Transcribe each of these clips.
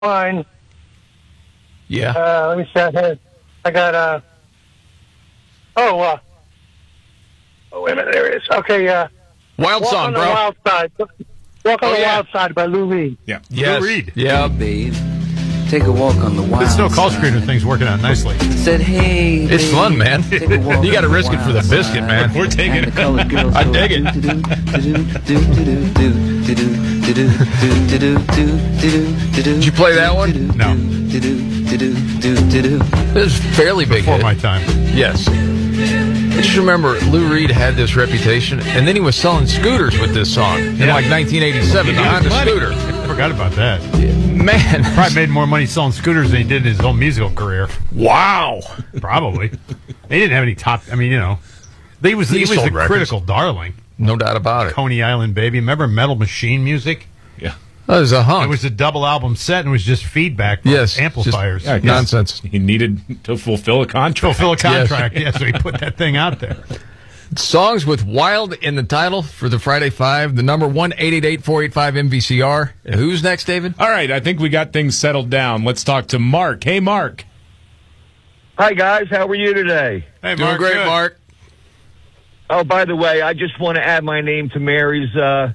Fine. Yeah. Let me see. I got oh, wait a minute. There it is. Okay. Wild Walk song, on bro. the Wild Side. Walk on the yeah. Wild Side by Lou Reed. Yeah. Yes. Lou Reed. Yeah. Babe, take a walk on the wild This no call screener side. thing's working out nicely. Said, hey, It's babe, fun, man. take a walk You got to on the risk it for the wild biscuit, side. man. We're taking And it. the colored girls I go dig it. Did you play that one? No. It was fairly big Before hit. my time. Yes. I just remember Lou Reed had this reputation, and then he was selling scooters with this song in like 1987, the Honda scooter. Forgot about that. Man. Probably made more money selling scooters than he did in his whole musical career. Wow. Probably. They didn't have any top. I mean, he was He a sold records. critical darling. No doubt about it. Coney Island Baby. Remember Metal Machine music? Yeah. That was a hunk. It was a double album set and it was just feedback from Yes, amplifiers. just nonsense. He needed to fulfill a contract. Fulfill a contract. Yeah, so he put that thing out there. Songs with Wild in the title for the Friday Five. The number 1-888-485-MVCR. Who's next, David? All right, I think we got things settled down. Let's talk to Mark. Hey, Mark. Hi, guys. How are you today? Hey, Doing great, good. Mark. Oh, by the way, I just want to add my name to Mary's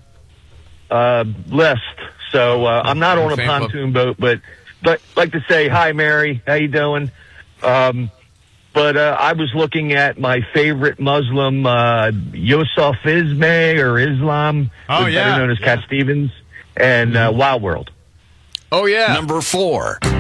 list. So I'm not on a Fan club. pontoon boat, but like to say hi, Mary. How you doing? But I was looking at my favorite Muslim, Yusuf Ismay or Islam, Oh, better yeah. known as Cat Stevens, and Wild World. Oh, yeah. Number 4.